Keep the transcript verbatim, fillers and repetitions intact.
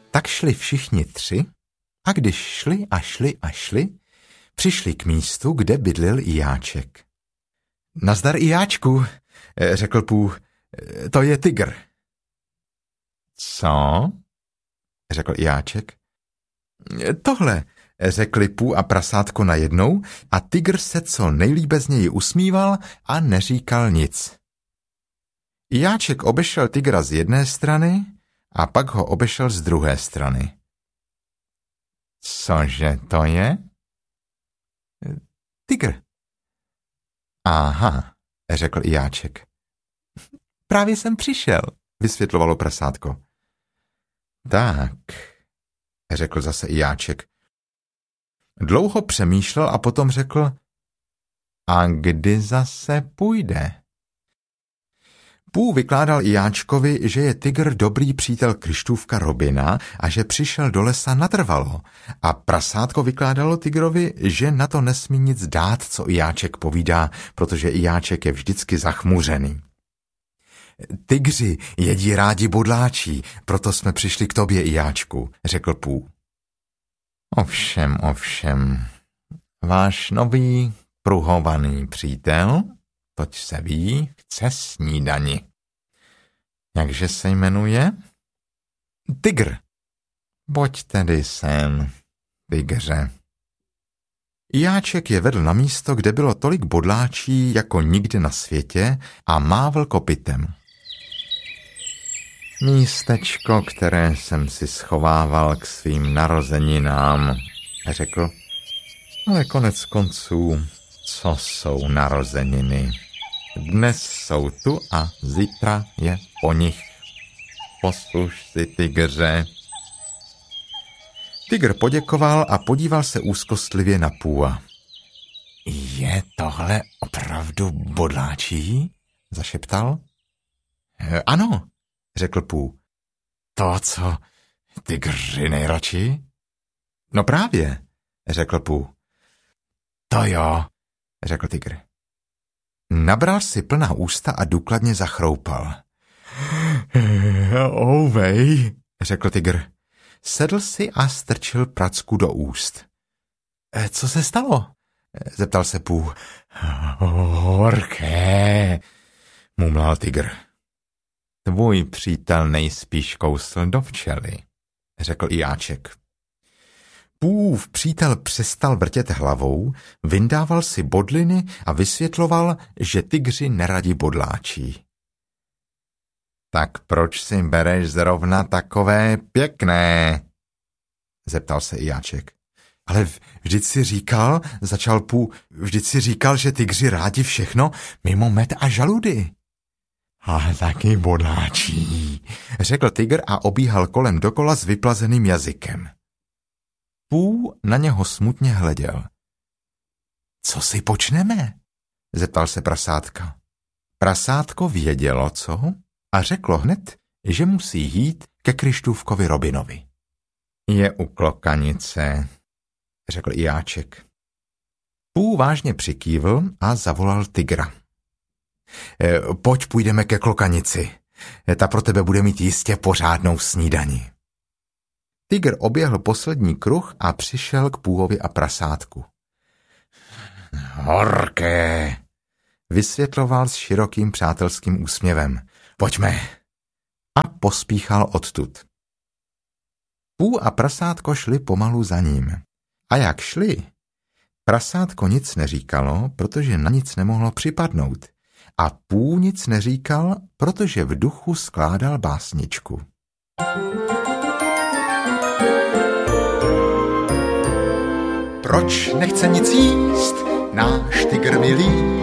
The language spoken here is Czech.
Tak šli všichni tři a když šli a šli a šli, přišli k místu, kde bydlil Ijáček. Nazdar, Ijáčku, řekl Pů, to je tygr. Co? Řekl Ijáček. Tohle, řekli Pů a prasátko najednou a tygr se co nejlíbezněji usmíval a neříkal nic. Ijáček obešel tygra z jedné strany a pak ho obešel z druhé strany. Cože to je? Tygr. Aha, řekl Ijáček. Právě jsem přišel, vysvětlovalo prasátko. Tak, řekl zase Ijáček. Dlouho přemýšlel a potom řekl, a kdy zase půjde? Pů vykládal Ijáčkovi, že je tygr dobrý přítel Kryštůvka Robina a že přišel do lesa natrvalo. A prasátko vykládalo tygrovi, že na to nesmí nic dát, co Ijáček povídá, protože Ijáček je vždycky zachmuřený. Tygři jedí rádi bodláčí, proto jsme přišli k tobě, Ijáčku, řekl Pů. Ovšem, ovšem, váš nový pruhovaný přítel, toť se ví, chce snídani. Jakže se jmenuje? Tygr. Pojď tedy sem, tygře. Ijáček je vedl na místo, kde bylo tolik bodláčí jako nikdy na světě a mávl kopytem. Místečko, které jsem si schovával k svým narozeninám, řekl, ale konec konců, co jsou narozeniny? Dnes jsou tu a zítra je po nich. Posluš si, tygře. Tygr poděkoval a podíval se úzkostlivě na Půa. Je tohle opravdu bodláčí? Zašeptal. Ano, řekl Pů. To, co tygři nejradši? No právě, řekl Pů. To jo, řekl tygr. Nabral si plná ústa a důkladně zachroupal. Ouvej, řekl tygr. Sedl si a strčil pracku do úst. Co se stalo? Zeptal se Pů. Horké, mumlal tygr. Tvůj přítel nejspíš kousl do včely, řekl Ijáček. Pův přítel přestal vrtět hlavou, vyndával si bodliny a vysvětloval, že tygři neradi bodláčí. Tak proč si bereš zrovna takové pěkné? Zeptal se Ijáček. Ale vždyť si říkal, začal Pů, vždyť si říkal, že tygři rádi všechno mimo med a žaludy. A taky bodláčí, řekl tygr a obíhal kolem dokola s vyplazeným jazykem. Pů na něho smutně hleděl. Co si počneme? Zeptal se prasátka. Prasátko vědělo, co? A řeklo hned, že musí jít ke Kryštůvkovi Robinovi. Je u klokanice, řekl Ijáček. Pů vážně přikývl a zavolal tygra. E, pojď půjdeme ke klokanici. Ta pro tebe bude mít jistě pořádnou snídani. Tygr oběhl poslední kruh a přišel k Půvovi a prasátku. Horké, vysvětloval s širokým přátelským úsměvem. Pojďme. A pospíchal odtud. Pů a prasátko šli pomalu za ním. A jak šli? Prasátko nic neříkalo, protože na nic nemohlo připadnout. A Pů nic neříkal, protože v duchu skládal básničku. Proč nechce nic jíst náš tygr milý?